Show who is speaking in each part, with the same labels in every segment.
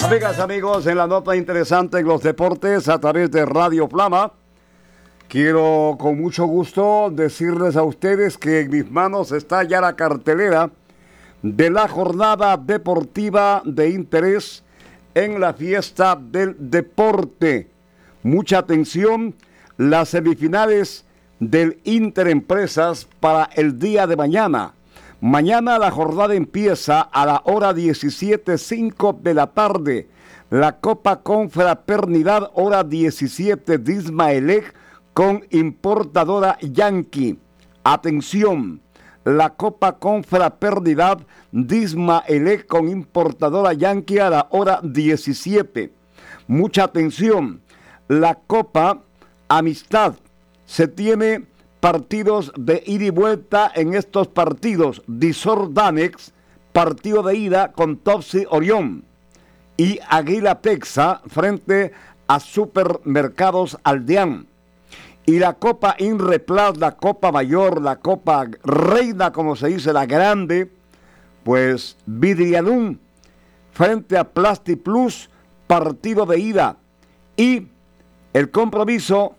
Speaker 1: Amigas, amigos, en la nota interesante en los deportes a través de Radio Flama, quiero con mucho gusto decirles a ustedes que en mis manos está ya la cartelera de la jornada deportiva de interés en la fiesta del deporte. Mucha atención, las semifinales del Interempresas para el día de mañana. Mañana la jornada empieza a la hora 17:05 de la tarde. La Copa Confraternidad, hora 17, Dismaelec con importadora Yankee. Atención, la Copa Confraternidad, Dismaelec con importadora Yankee a la hora 17. Mucha atención, la Copa Amistad, se tiene partidos de ida y vuelta en estos partidos. Disor Danex, partido de ida con Topsy Orión. Y Águila Texa frente a Supermercados Aldeán. Y la Copa Inreplas, la Copa Mayor, la Copa Reina, como se dice, la grande, pues Vidrialún frente a Plastiplus, partido de ida. Y el compromiso,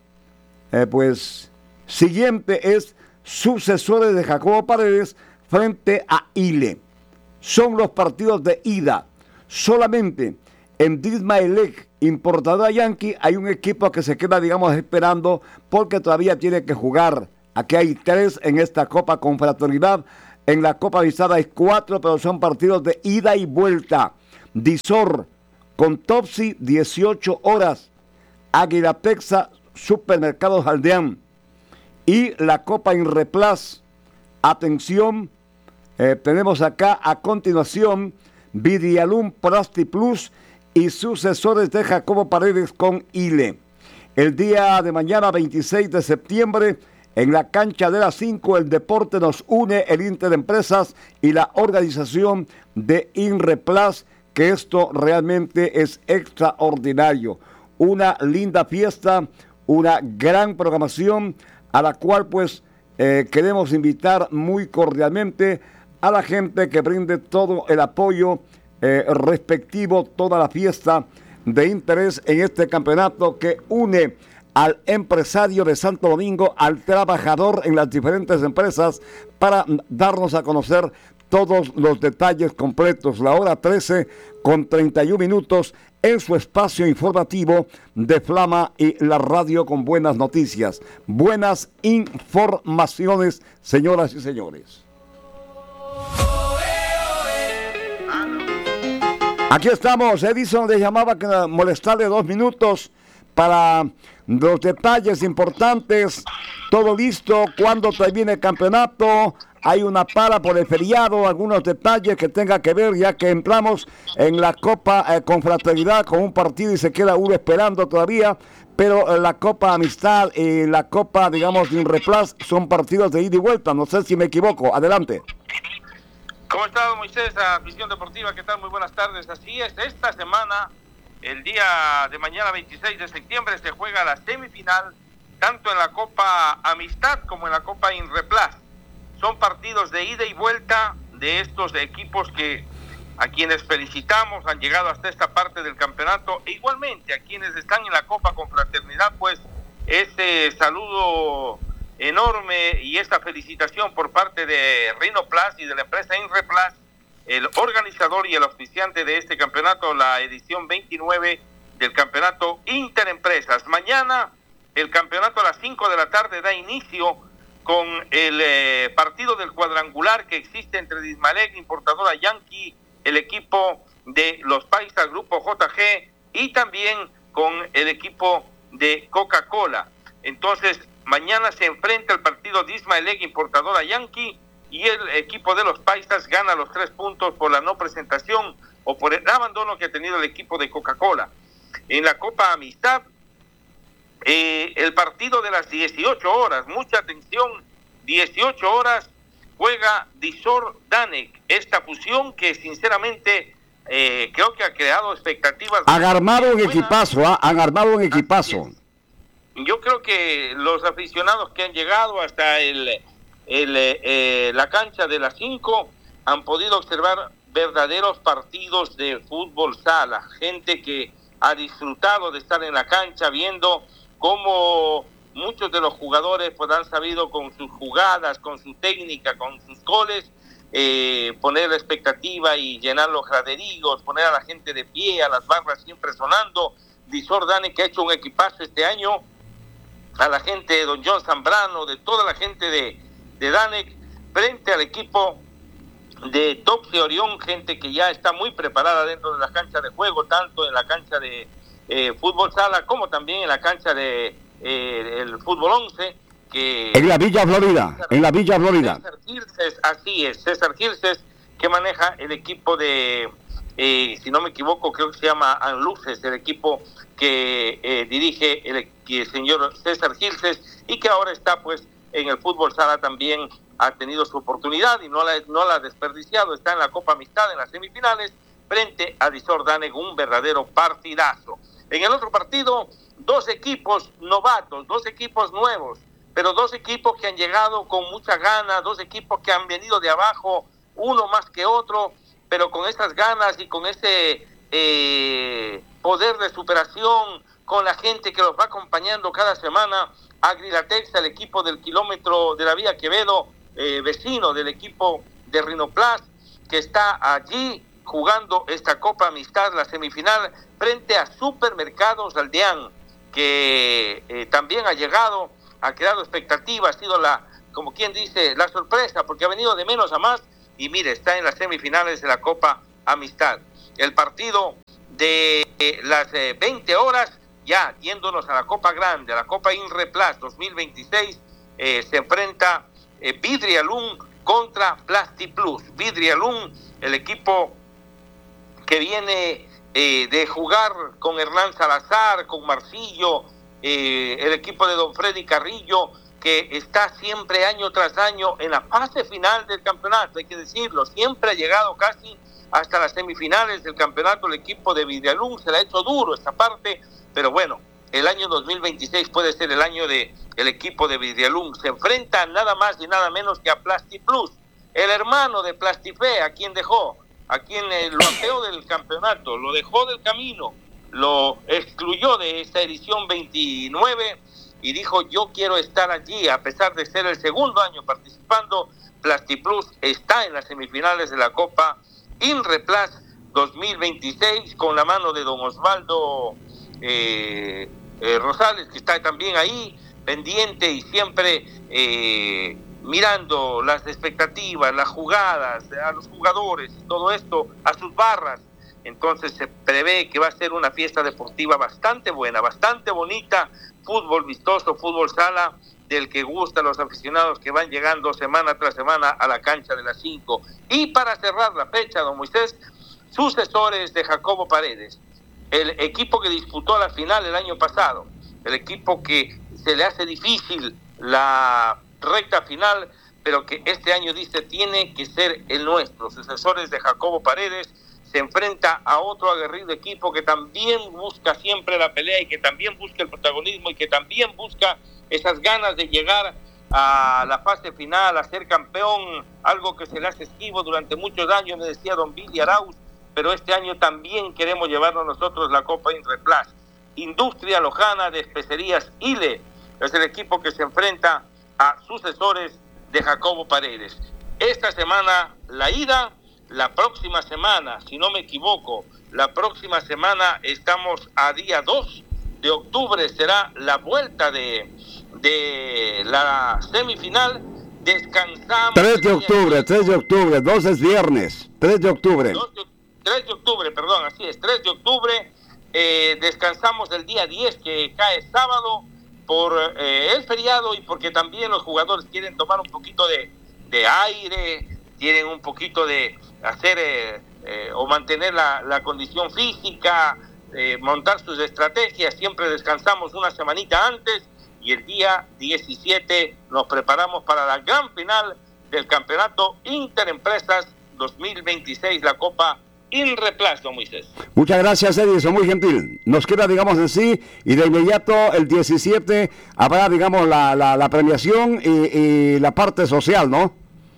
Speaker 1: siguiente es Sucesores de Jacobo Paredes frente a Ile. Son los partidos de ida. Solamente en Dismaelec, importadora Yankee, hay un equipo que se queda, digamos, esperando porque todavía tiene que jugar. Aquí hay 3 en esta Copa Confraternidad. En la Copa Amistad hay 4, pero son partidos de ida y vuelta. Disor con Topsy, 18 horas. Águila Texa, Supermercados Aldeán. Y la Copa Inreplas, atención, tenemos acá a continuación Vidialum Plastiplus y Sucesores de Jacobo Paredes con Ile. El día de mañana, 26 de septiembre, en la cancha de las 5, el deporte nos une, el Interempresas y la organización de Inreplas, que esto realmente es extraordinario. Una linda fiesta, una gran programación, a la cual queremos invitar muy cordialmente a la gente que brinde todo el apoyo respectivo, toda la fiesta de interés en este campeonato que une al empresario de Santo Domingo, al trabajador en las diferentes empresas, para darnos a conocer todos los detalles completos. La hora 13:31 en su espacio informativo de Flama y la radio con buenas noticias, buenas informaciones, señoras y señores. Aquí estamos. Edison le llamaba que molestarle 2 minutos para los detalles importantes. Todo listo. ¿Cuándo termina el campeonato? Hay una para por el feriado, algunos detalles que tenga que ver, ya que entramos en la Copa Confraternidad con un partido y se queda uno esperando todavía, pero la Copa Amistad y la Copa, digamos, Inreplas son partidos de ida y vuelta. No sé si me equivoco. Adelante.
Speaker 2: ¿Cómo está, Moisés? Afición Deportiva, ¿qué tal? Muy buenas tardes. Así es, esta semana, el día de mañana, 26 de septiembre, se juega la semifinal, tanto en la Copa Amistad como en la Copa Inreplas. Son partidos de ida y vuelta de estos equipos a quienes felicitamos, han llegado hasta esta parte del campeonato, e igualmente a quienes están en la Copa Confraternidad, pues este saludo enorme y esta felicitación por parte de Rinoplas y de la empresa Inreplas, el organizador y el auspiciante de este campeonato, la edición 29 del campeonato Interempresas. Mañana el campeonato a las 5 de la tarde da inicio con el partido del cuadrangular que existe entre Dismaelec, importadora Yankee, el equipo de los Paisas, Grupo JG, y también con el equipo de Coca-Cola. Entonces, mañana se enfrenta el partido Dismaelec, importadora Yankee, y el equipo de los Paisas gana los 3 puntos por la no presentación o por el abandono que ha tenido el equipo de Coca-Cola. En la Copa Amistad, el partido de las 18 horas, mucha atención, 18 horas, juega Disor Danek, esta fusión que sinceramente creo que ha creado expectativas.
Speaker 1: Han armado un equipazo, han armado un equipazo.
Speaker 2: Yo creo que los aficionados que han llegado hasta la cancha de las 5 han podido observar verdaderos partidos de fútbol sala, gente que ha disfrutado de estar en la cancha viendo cómo muchos de los jugadores pues han sabido con sus jugadas, con su técnica, con sus goles, poner la expectativa y llenar los graderíos, poner a la gente de pie, a las barras siempre sonando. Disor Dane, que ha hecho un equipazo este año, a la gente de Don John Zambrano, de toda la gente de Danec, frente al equipo de Topse Orión, gente que ya está muy preparada dentro de la cancha de juego, tanto en la cancha de fútbol sala como también en la cancha de el fútbol 11, que
Speaker 1: en la Villa Florida,
Speaker 2: César Girses, así es, César Girses, que maneja el equipo de, si no me equivoco, creo que se llama Anluces, el equipo que dirige el señor César Girses, y que ahora está pues en el fútbol sala también. Ha tenido su oportunidad y no la ha desperdiciado. Está en la Copa Amistad en las semifinales frente a Disor Dane, un verdadero partidazo. En el otro partido, dos equipos novatos, dos equipos nuevos, pero dos equipos que han llegado con mucha ganas, dos equipos que han venido de abajo, uno más que otro, pero con esas ganas y con ese poder de superación, con la gente que los va acompañando cada semana. Agrilatex, el equipo del kilómetro de la Vía Quevedo, vecino del equipo de Rinoplas, que está allí jugando esta Copa Amistad, la semifinal, frente a Supermercados Aldeán, que también ha llegado, ha creado expectativa, ha sido como quien dice, la sorpresa, porque ha venido de menos a más, y mire, está en las semifinales de la Copa Amistad. El partido de las 20 horas, ya yéndonos a la Copa Grande, a la Copa Inreplas 2026, se enfrenta Vidrialum contra Plastiplus. Vidrialum, el equipo que viene de jugar con Hernán Salazar, con Marcillo, el equipo de don Freddy Carrillo, que está siempre año tras año en la fase final del campeonato, hay que decirlo, siempre ha llegado casi hasta las semifinales del campeonato. El equipo de Vidrialum se le ha hecho duro esta parte, pero bueno, el año 2026 puede ser el año de el equipo de Vidrialum. Se enfrenta nada más y nada menos que a Plastiplus, el hermano de Plastife, a quien lo apeó del campeonato, lo dejó del camino, lo excluyó de esta edición 29 y dijo: yo quiero estar allí, a pesar de ser el segundo año participando. Plastiplus está en las semifinales de la Copa Inreplas 2026 con la mano de don Osvaldo Rosales, que está también ahí pendiente y siempre mirando las expectativas, las jugadas, a los jugadores y todo esto, a sus barras. Entonces se prevé que va a ser una fiesta deportiva bastante buena, bastante bonita, fútbol vistoso, fútbol sala, del que gustan los aficionados que van llegando semana tras semana a la cancha de las 5. Y para cerrar la fecha, don Moisés, sucesores de Jacobo Paredes, el equipo que disputó la final el año pasado, el equipo que se le hace difícil la recta final, pero que este año dice tiene que ser el nuestro. Sucesores de Jacobo Paredes se enfrenta a otro aguerrido equipo que también busca siempre la pelea y que también busca el protagonismo y que también busca esas ganas de llegar a la fase final, a ser campeón, algo que se le hace esquivo durante muchos años, me decía don Billy Arauz, pero este año también queremos llevarnos nosotros la Copa Inreplas. Industria Lojana de Especerías Ile es el equipo que se enfrenta a sucesores de Jacobo Paredes. Esta semana la ida, la próxima semana, si no me equivoco, la próxima semana estamos a día 2 de octubre, será la vuelta de la semifinal. Descansamos
Speaker 1: 3 de octubre, 2 es viernes, 3 de octubre.
Speaker 2: 3 de octubre, perdón, así es, 3 de octubre, descansamos el día 10 que cae sábado por el feriado y porque también los jugadores quieren tomar un poquito de aire, quieren un poquito de hacer o mantener la condición física, montar sus estrategias. Siempre descansamos una semanita antes y el día 17 nos preparamos para la gran final del campeonato Interempresas 2026, la Copa Inreplas, don Moisés.
Speaker 1: Muchas gracias, Edison, muy gentil. Nos queda, digamos así, y de inmediato el 17 habrá, digamos, la premiación y la parte social, ¿no?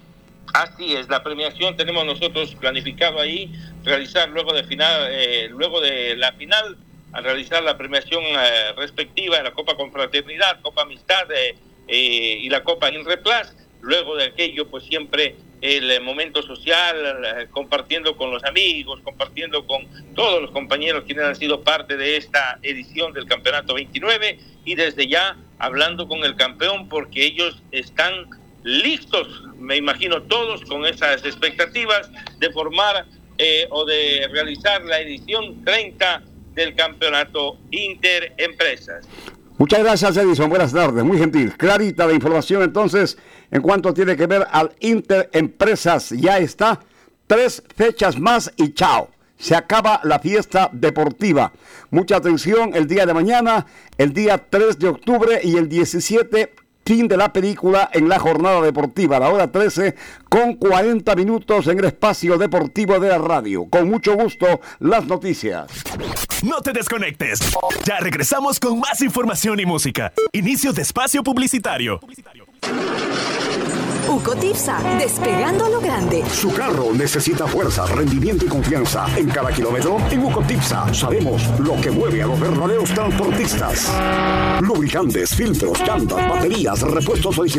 Speaker 2: Así es, la premiación tenemos nosotros planificado ahí, realizar luego de la final, a realizar la premiación respectiva de la Copa Confraternidad, Copa Amistad y la Copa Inreplas. Luego de aquello, pues siempre el momento social, compartiendo con los amigos, compartiendo con todos los compañeros quienes han sido parte de esta edición del Campeonato 29, y desde ya hablando con el campeón, porque ellos están listos, me imagino todos, con esas expectativas de formar o de realizar la edición 30 del Campeonato Interempresas.
Speaker 1: Muchas gracias, Edison. Buenas tardes. Muy gentil. Clarita la información, entonces, en cuanto tiene que ver al Interempresas. Ya está. 3 fechas más y chao. Se acaba la fiesta deportiva. Mucha atención el día de mañana, el día 3 de octubre y el 17, fin de la película en la jornada deportiva, a la hora 13, con 40 minutos en el espacio deportivo de la radio. Con mucho gusto, las noticias.
Speaker 3: No te desconectes. Ya regresamos con más información y música. Inicio de espacio publicitario.
Speaker 4: Ucotipsa, despegando a lo grande.
Speaker 5: Su carro necesita fuerza, rendimiento y confianza. En cada kilómetro, en Ucotipsa, sabemos lo que mueve a los verdaderos transportistas. Lubricantes, filtros, llantas, baterías, repuestos originales.